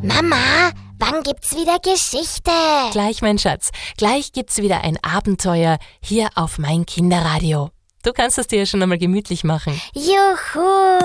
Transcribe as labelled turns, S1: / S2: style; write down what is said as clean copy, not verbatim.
S1: Mama, wann gibt's wieder Geschichte?
S2: Gleich, mein Schatz. Gleich gibt's wieder ein Abenteuer hier auf mein Kinderradio. Du kannst es dir ja schon einmal gemütlich machen.
S1: Juhu!